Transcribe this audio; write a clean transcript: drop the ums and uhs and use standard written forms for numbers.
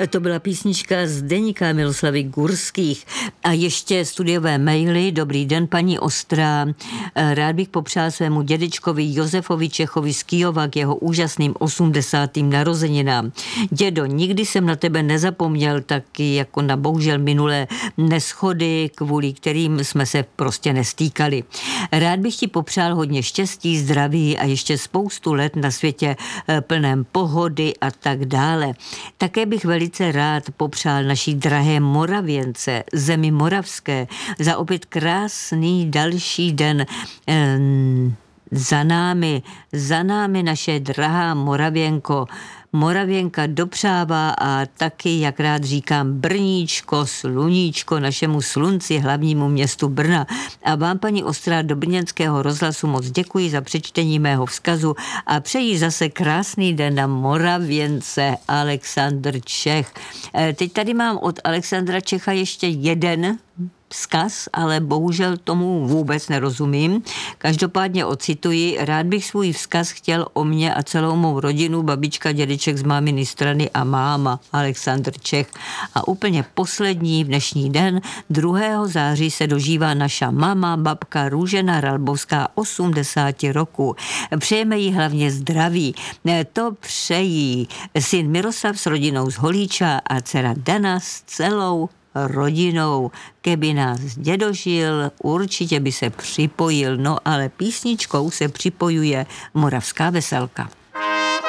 To byla písnička z deníka Miloslavy Gurských. A ještě studiové maily. Dobrý den, paní Ostrá. Rád bych popřál svému dědečkovi Josefovi Čechovi z Kyjova k jeho úžasným 80. narozeninám. Dědo, nikdy jsem na tebe nezapomněl, taky jako na bohužel minulé neschody, kvůli kterým jsme se prostě nestýkali. Rád bych ti popřál hodně štěstí, zdraví a ještě spoustu let na světě plném pohody a tak dále. Také bych velice rád popřál naší drahé Moravěnce, zemi moravské, za opět krásný další den za námi naše drahá Moravěnko. Moravěnka dopřává a taky, jak rád říkám, Brníčko, sluníčko našemu slunci, hlavnímu městu Brna. A vám, paní Ostrá, do brněnského rozhlasu moc děkuji za přečtení mého vzkazu a přeji zase krásný den na Moravěnce. Alexandr Čech. Teď tady mám od Alexandra Čecha ještě jeden vzkaz, ale bohužel tomu vůbec nerozumím. Každopádně ocituji, rád bych svůj vzkaz chtěl o mě a celou mou rodinu, babička, dědeček z máminy strany a máma, Alexandr Čech. A úplně poslední v dnešní den, 2. září se dožívá naša mama, babka Růžena Ralbovská, 80 roků. Přejeme jí hlavně zdraví. To přejí syn Miroslav s rodinou z Holíča a dcera Dana s celou rodinou. Keby nás dědo žil, určitě by se připojil, no ale písničkou se připojuje Moravská veselka.